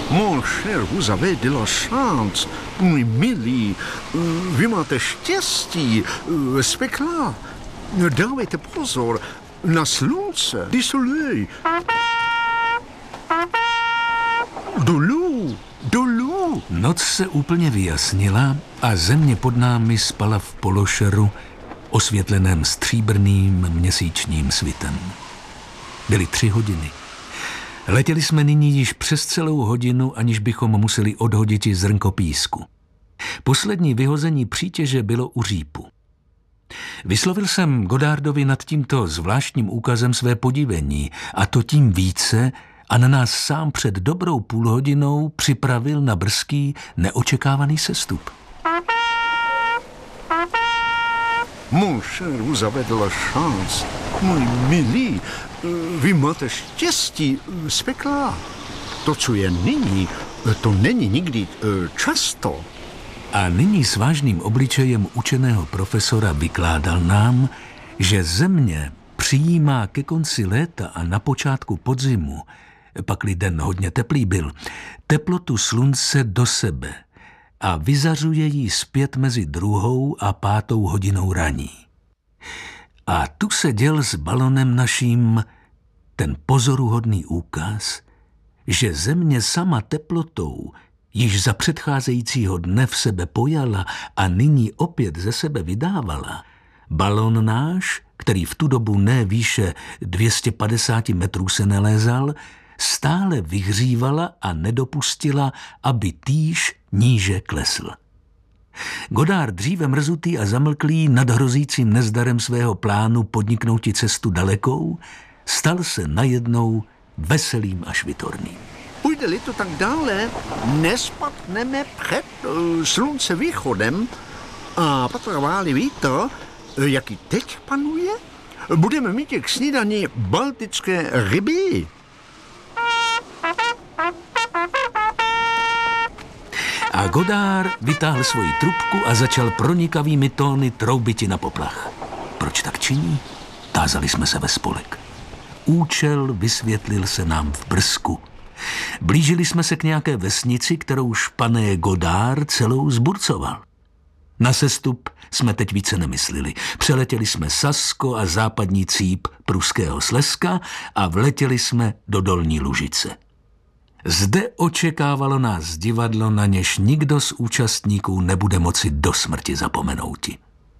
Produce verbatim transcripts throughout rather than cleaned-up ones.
Mon cher, vous avez de la chance. Můj milý, vy máte štěstí. Spekla. Dávejte pozor na slunce. Du soleil. Dolů, dolů. Noc se úplně vyjasnila a země pod námi spala v pološeru, osvětleném stříbrným měsíčním svitem. Byly tři hodiny. Letěli jsme nyní již přes celou hodinu, aniž bychom museli odhodit i zrnko písku. Poslední vyhození přítěže bylo u řípu. Vyslovil jsem Goddardovi nad tímto zvláštním úkazem své podivení, a to tím více, a na nás sám před dobrou půlhodinou připravil na brzký, neočekávaný sestup. Mon cher, vous avez de la chance. Můj milý, vy máte štěstí. Spekla. To, co je nyní, to není nikdy často. A nyní s vážným obličejem učeného profesora vykládal nám, že země přijímá ke konci léta a na počátku podzimu, pakli den hodně teplý byl, teplotu slunce do sebe a vyzařuje ji zpět mezi druhou a pátou hodinou raní. A tu se děl s balonem naším ten pozoruhodný úkaz, že země sama teplotou již za předcházejícího dne v sebe pojala a nyní opět ze sebe vydávala, balon náš, který v tu dobu ne výše dvě stě padesát metrů se nelézal, stále vyhřívala a nedopustila, aby týž níže klesl. Goddard, dříve mrzutý a zamlklý nad hrozícím nezdarem svého plánu podniknouti cestu dalekou, stal se najednou veselým a švitorným. Půjde-li to tak dále, nespadneme před uh, slunce východem a patrová-li vítr, jaký teď panuje, budeme mít k snídaní baltické ryby. A Goddard vytáhl svoji trubku a začal pronikavými tóny troubiti na poplach. Proč tak činí? Tázali jsme se ve spolek. Účel vysvětlil se nám v brzku. Blížili jsme se k nějaké vesnici, kterou špané Goddard celou zburcoval. Na sestup jsme teď více nemysleli. Přeletěli jsme Sasko a západní cíp pruského Slezska a vletěli jsme do Dolní Lužice. Zde očekávalo nás divadlo, na něž nikdo z účastníků nebude moci do smrti zapomenouti.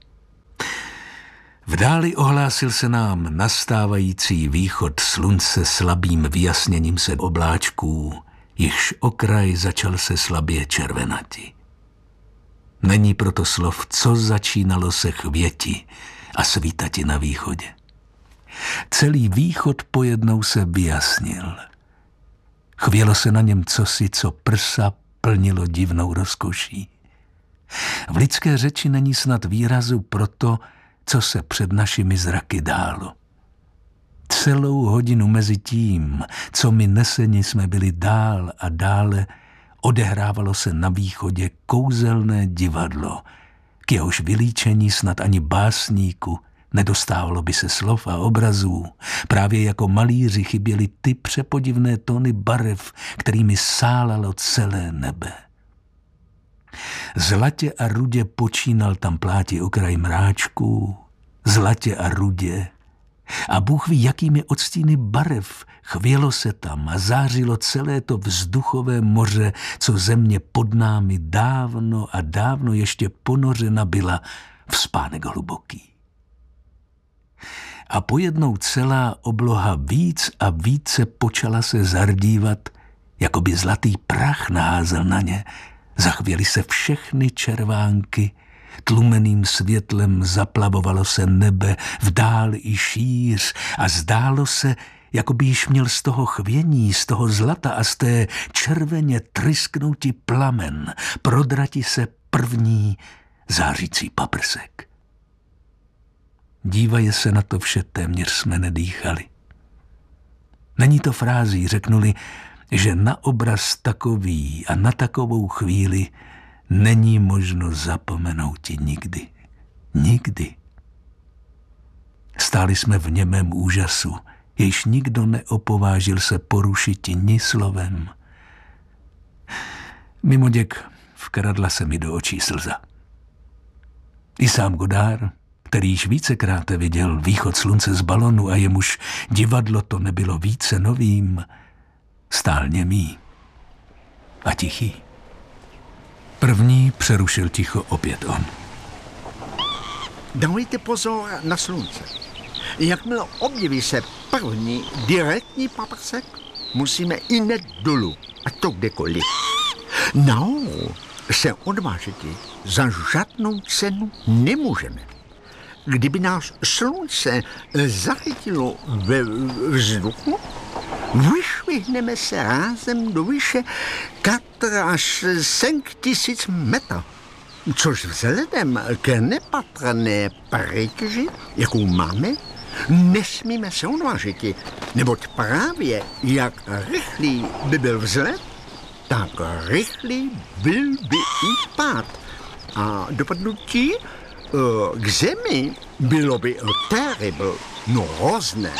V dáli ohlásil se nám nastávající východ slunce slabým vyjasněním se obláčků, jichž okraj začal se slabě červenati. Není proto slov, co začínalo se chvěti a svítati na východě. Celý východ pojednou se vyjasnil. Chvělo se na něm cosi, co prsa plnilo divnou rozkoší. V lidské řeči není snad výrazu pro to, co se před našimi zraky dálo. Celou hodinu mezi tím, co my neseni jsme byli dál a dále, odehrávalo se na východě kouzelné divadlo, k jehož vylíčení snad ani básníku nedostávalo by se slov a obrazů. Právě jako malíři chyběly ty přepodivné tóny barev, kterými sálalo celé nebe. Zlatě a rudě počínal tam pláti okraj mráčků, zlatě a rudě. A Bůh ví, jakými odstíny barev chvělo se tam a zářilo celé to vzduchové moře, co země pod námi dávno a dávno ještě ponořena byla v spánek hluboký. A pojednou celá obloha víc a více počala se zardívat, jako by zlatý prach naházel na ně. Zachvěly se všechny červánky, tlumeným světlem zaplavovalo se nebe v dál i šíř a zdálo se, jako by již měl z toho chvění, z toho zlata a z té červeně trysknouti plamen, prodrati se první zářící paprsek. Dívaje se na to vše, téměř jsme nedýchali. Není to frází, řeknuli, že na obraz takový a na takovou chvíli není možno zapomenout nikdy. Nikdy. Stáli jsme v němém úžasu, jejž nikdo neopovážil se porušiti ni slovem. Mimoděk vkradla se mi do očí slza. I sám Godard, který již vícekrát viděl východ slunce z balonu a jemuž divadlo to nebylo více novým, stál němý a tichý. První přerušil ticho opět on. Dávejte pozor na slunce. Jakmile objeví se první direktní paprsek, musíme i hned dolů, a to kdekoliv. Nahoru se odvážet za žádnou cenu nemůžeme. Kdyby nás slunce zachytilo ve vzduchu, vyšvihneme se rázem do výše čtyři až sedm tisíc metrů, což vzhledem k nepatrné prestiži, jakou máme, nesmíme se odvážit, neboť právě jak rychlý by byl vzlet, tak rychlý byl by i pád. A dopadnutí k zemi bylo by terrible, no hrozné.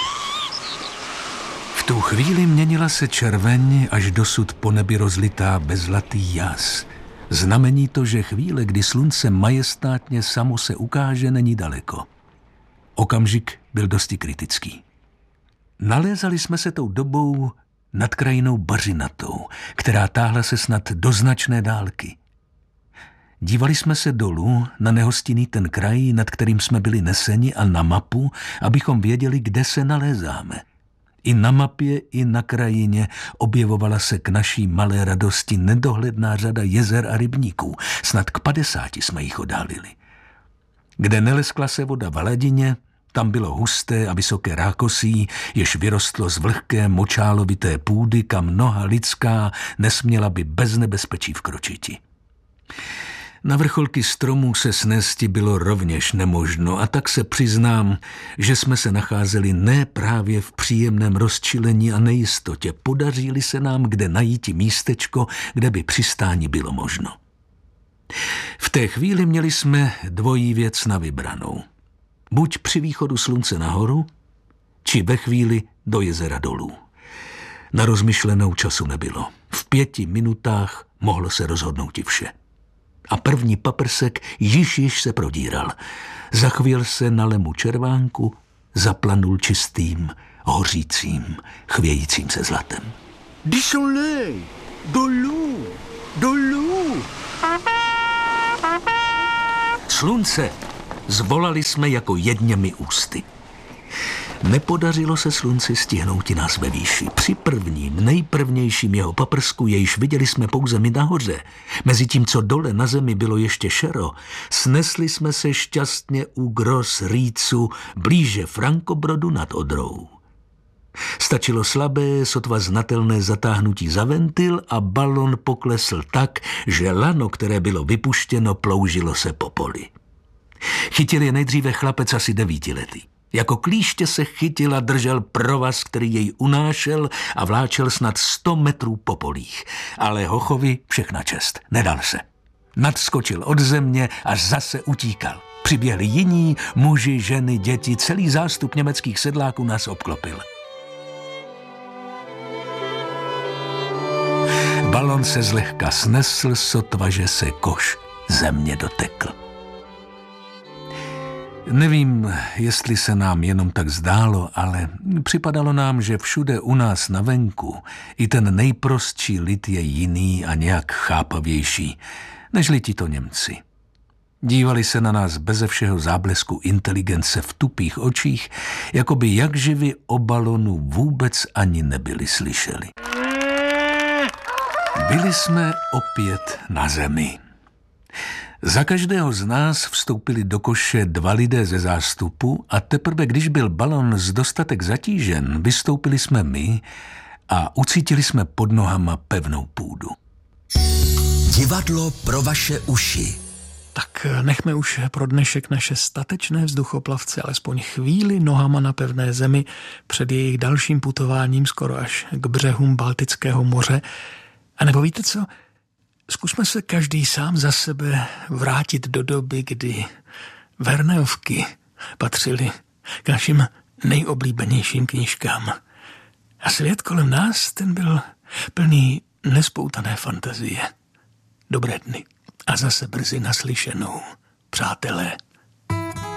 V tu chvíli měnila se červeň až dosud po nebi rozlitá bezlatý jas. Znamení to, že chvíle, kdy slunce majestátně samo se ukáže, není daleko. Okamžik byl dosti kritický. Nalézali jsme se tou dobou nad krajinou bažinatou, která táhla se snad do značné dálky. Dívali jsme se dolů na nehostinný ten kraj, nad kterým jsme byli neseni, a na mapu, abychom věděli, kde se nalézáme. I na mapě, i na krajině objevovala se k naší malé radosti nedohledná řada jezer a rybníků. Snad k padesáti jsme jich odálili. Kde neleskla se voda v hladině, tam bylo husté a vysoké rákosí, jež vyrostlo z vlhké močálovité půdy, kam noha lidská nesměla by bez nebezpečí vkročiti. Na vrcholky stromů se snesti bylo rovněž nemožno, a tak se přiznám, že jsme se nacházeli ne právě v příjemném rozčilení a nejistotě. Podaří se nám kde najít místečko, kde by přistání bylo možno. V té chvíli měli jsme dvojí věc na vybranou. Buď při východu slunce nahoru, či ve chvíli do jezera dolů. Na rozmyšlenou času nebylo. V pěti minutách mohlo se rozhodnout i vše. A první paprsek již již se prodíral. Zachvěl se na lemu červánku, zaplanul čistým, hořícím, chvějícím se zlatem. Du soleil, dolů, dolů. Slunce, zvolali jsme jako jedněmi ústy. Nepodařilo se slunci stihnout nás ve výši. Při prvním, nejprvnějším jeho paprsku, jejíž viděli jsme pouze my nahoře, mezi tím, co dole na zemi bylo ještě šero, snesli jsme se šťastně u Gros Rýcu blíže Frankobrodu nad Odrou. Stačilo slabé, sotva znatelné zatáhnutí za ventil a balon poklesl tak, že lano, které bylo vypuštěno, ploužilo se po poli. Chytil je nejdříve chlapec asi devítiletý. Jako klíště se chytil a držel provaz, který jej unášel a vláčel snad sto metrů po polích. Ale hochovi všechna čest, nedal se. Nadskočil od země a zase utíkal. Přiběhli jiní, muži, ženy, děti, celý zástup německých sedláků nás obklopil. Balon se zlehka snesl, sotva že se koš země dotekl. Nevím, jestli se nám jenom tak zdálo, ale připadalo nám, že všude u nás na venku i ten nejprostší lid je jiný a nějak chápavější, nežli tito Němci. Dívali se na nás beze všeho záblesku inteligence v tupých očích, jako by jak živi o balonu vůbec ani nebyli slyšeli. Byli jsme opět na zemi. Za každého z nás vstoupili do koše dva lidé ze zástupu a teprve, když byl balon z dostatek zatížen, vystoupili jsme my a ucítili jsme pod nohama pevnou půdu. Divadlo pro vaše uši. Tak nechme už pro dnešek naše statečné vzduchoplavce alespoň chvíli nohama na pevné zemi před jejich dalším putováním skoro až k břehům Baltického moře. A nebo víte co? Zkusme se každý sám za sebe vrátit do doby, kdy Verneovky patřily k našim nejoblíbenějším knížkám. A svět kolem nás, ten byl plný nespoutané fantazie. Dobré dny a zase brzy naslyšenou, přátelé.